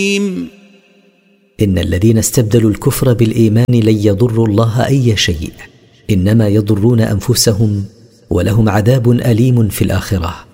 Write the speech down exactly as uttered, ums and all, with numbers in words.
إن الذين استبدلوا الكفر بالإيمان لن يضروا الله أي شيء، إنما يضرون أنفسهم، ولهم عذاب أليم في الآخرة.